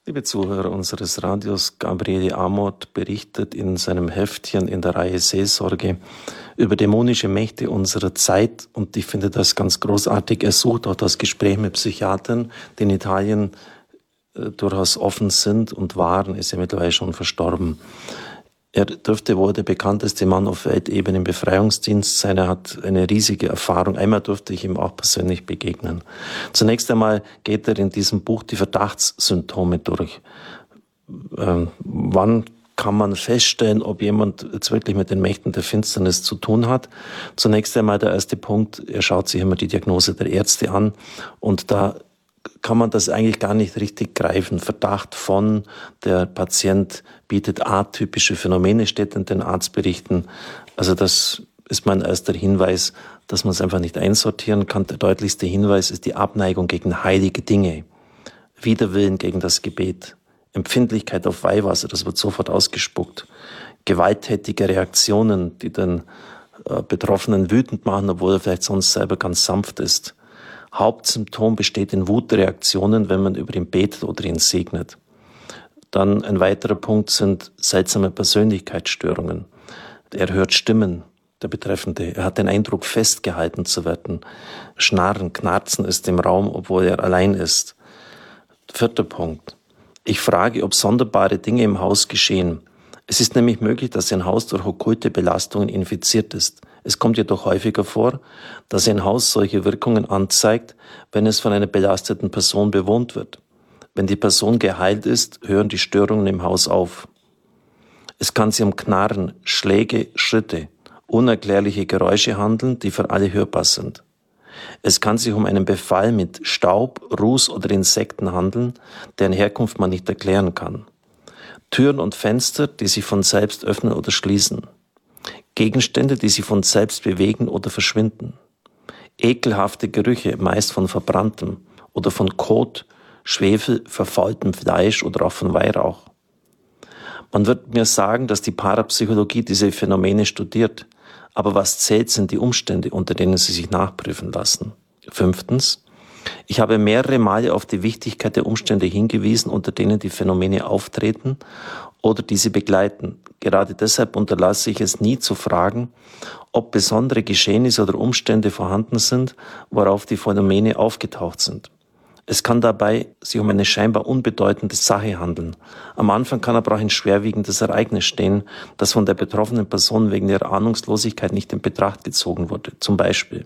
Liebe Zuhörer unseres Radios, Gabriele Amort berichtet in seinem Heftchen in der Reihe Seelsorge über dämonische Mächte unserer Zeit, und ich finde das ganz großartig. Er sucht auch das Gespräch mit Psychiatern, die in Italien durchaus offen sind und waren, ist ja mittlerweile schon verstorben. Er dürfte wohl der bekannteste Mann auf Weltebene im Befreiungsdienst sein. Er hat eine riesige Erfahrung. Einmal durfte ich ihm auch persönlich begegnen. Zunächst einmal geht er in diesem Buch die Verdachtssymptome durch. Wann kann man feststellen, ob jemand jetzt wirklich mit den Mächten der Finsternis zu tun hat? Zunächst einmal der erste Punkt, er schaut sich immer die Diagnose der Ärzte an, und da kann man das eigentlich gar nicht richtig greifen. Verdacht von, der Patient bietet atypische Phänomene, steht in den Arztberichten. Also das ist mein erster Hinweis, dass man es einfach nicht einsortieren kann. Der deutlichste Hinweis ist die Abneigung gegen heilige Dinge, Widerwillen gegen das Gebet, Empfindlichkeit auf Weihwasser, das wird sofort ausgespuckt, gewalttätige Reaktionen, die den Betroffenen wütend machen, obwohl er vielleicht sonst selber ganz sanft ist. Hauptsymptom besteht in Wutreaktionen, wenn man über ihn betet oder ihn segnet. Dann ein weiterer Punkt sind seltsame Persönlichkeitsstörungen. Er hört Stimmen, der Betreffende. Er hat den Eindruck, festgehalten zu werden. Schnarren, Knarzen ist im Raum, obwohl er allein ist. Vierter Punkt. Ich frage, ob sonderbare Dinge im Haus geschehen. Es ist nämlich möglich, dass ein Haus durch okkulte Belastungen infiziert ist. Es kommt jedoch häufiger vor, dass ein Haus solche Wirkungen anzeigt, wenn es von einer belasteten Person bewohnt wird. Wenn die Person geheilt ist, hören die Störungen im Haus auf. Es kann sich um Knarren, Schläge, Schritte, unerklärliche Geräusche handeln, die für alle hörbar sind. Es kann sich um einen Befall mit Staub, Ruß oder Insekten handeln, deren Herkunft man nicht erklären kann. Türen und Fenster, die sich von selbst öffnen oder schließen. Gegenstände, die sich von selbst bewegen oder verschwinden. Ekelhafte Gerüche, meist von Verbranntem oder von Kot, Schwefel, verfaultem Fleisch oder auch von Weihrauch. Man wird mir sagen, dass die Parapsychologie diese Phänomene studiert, aber was zählt, sind die Umstände, unter denen sie sich nachprüfen lassen. 5. Ich habe mehrere Male auf die Wichtigkeit der Umstände hingewiesen, unter denen die Phänomene auftreten oder die sie begleiten. Gerade deshalb unterlasse ich es nie zu fragen, ob besondere Geschehnisse oder Umstände vorhanden sind, worauf die Phänomene aufgetaucht sind. Es kann dabei sich um eine scheinbar unbedeutende Sache handeln. Am Anfang kann aber auch ein schwerwiegendes Ereignis stehen, das von der betroffenen Person wegen ihrer Ahnungslosigkeit nicht in Betracht gezogen wurde. Zum Beispiel,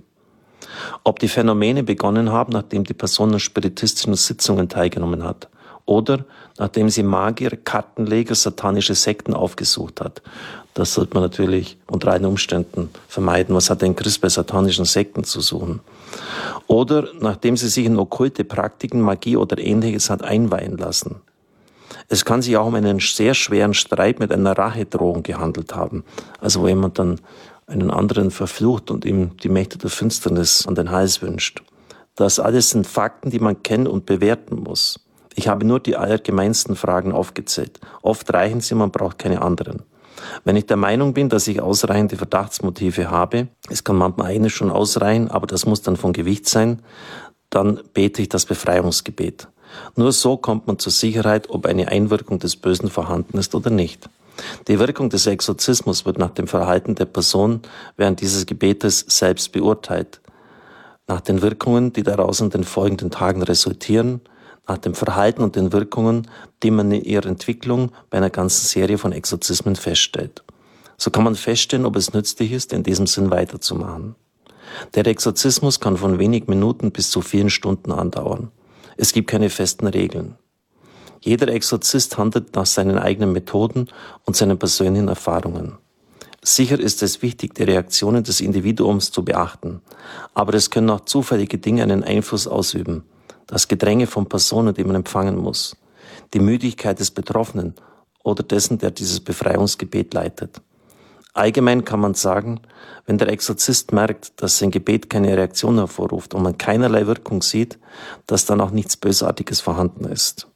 ob die Phänomene begonnen haben, nachdem die Person an spiritistischen Sitzungen teilgenommen hat oder nachdem sie Magier, Kartenleger, satanische Sekten aufgesucht hat. Das sollte man natürlich unter allen Umständen vermeiden. Was hat ein Christ bei satanischen Sekten zu suchen? Oder nachdem sie sich in okkulte Praktiken, Magie oder Ähnliches hat einweihen lassen. Es kann sich auch um einen sehr schweren Streit mit einer Rachedrohung gehandelt haben. Also wo jemand dann einen anderen verflucht und ihm die Mächte der Finsternis an den Hals wünscht. Das alles sind Fakten, die man kennen und bewerten muss. Ich habe nur die allergemeinsten Fragen aufgezählt. Oft reichen sie, man braucht keine anderen. Wenn ich der Meinung bin, dass ich ausreichende Verdachtsmotive habe, es kann manchmal eines schon ausreichen, aber das muss dann von Gewicht sein, dann bete ich das Befreiungsgebet. Nur so kommt man zur Sicherheit, ob eine Einwirkung des Bösen vorhanden ist oder nicht. Die Wirkung des Exorzismus wird nach dem Verhalten der Person während dieses Gebetes selbst beurteilt. Nach den Wirkungen, die daraus in den folgenden Tagen resultieren, nach dem Verhalten und den Wirkungen, die man in ihrer Entwicklung bei einer ganzen Serie von Exorzismen feststellt. So kann man feststellen, ob es nützlich ist, in diesem Sinn weiterzumachen. Der Exorzismus kann von wenigen Minuten bis zu vielen Stunden andauern. Es gibt keine festen Regeln. Jeder Exorzist handelt nach seinen eigenen Methoden und seinen persönlichen Erfahrungen. Sicher ist es wichtig, die Reaktionen des Individuums zu beachten, aber es können auch zufällige Dinge einen Einfluss ausüben. Das Gedränge von Personen, die man empfangen muss, die Müdigkeit des Betroffenen oder dessen, der dieses Befreiungsgebet leitet. Allgemein kann man sagen, wenn der Exorzist merkt, dass sein Gebet keine Reaktion hervorruft und man keinerlei Wirkung sieht, dass dann auch nichts Bösartiges vorhanden ist.